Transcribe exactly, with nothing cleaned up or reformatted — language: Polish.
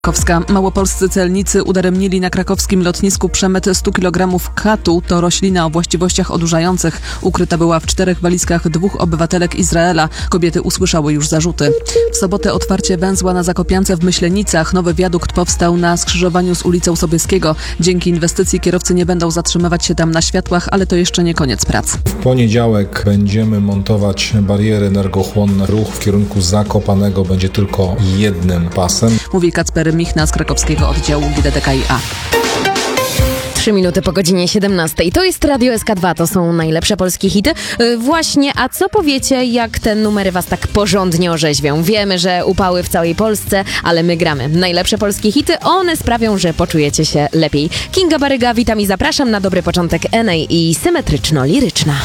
Krakowska. Małopolscy celnicy udaremnili na krakowskim lotnisku przemyt stu kilogramów katu. To roślina o właściwościach odurzających. Ukryta była w czterech walizkach dwóch obywatelek Izraela. Kobiety usłyszały już zarzuty. W sobotę otwarcie węzła na Zakopiance w Myślenicach. Nowy wiadukt powstał na skrzyżowaniu z ulicą Sobieskiego. Dzięki inwestycji kierowcy nie będą zatrzymywać się tam na światłach, ale to jeszcze nie koniec prac. W poniedziałek będziemy montować bariery energochłonne. Ruch w kierunku Zakopanego będzie tylko jednym pasem. Mówi Kacper Michna z krakowskiego oddziału G D D K i A. Trzy minuty po godzinie siedemnastej. To jest Radio S K dwa, to są najlepsze polskie hity. Yy, właśnie, a co powiecie, jak te numery was tak porządnie orzeźwią? Wiemy, że upały w całej Polsce, ale my gramy najlepsze polskie hity. One sprawią, że poczujecie się lepiej. Kinga Baryga, witam i zapraszam na dobry początek Enej i symetryczno-liryczna.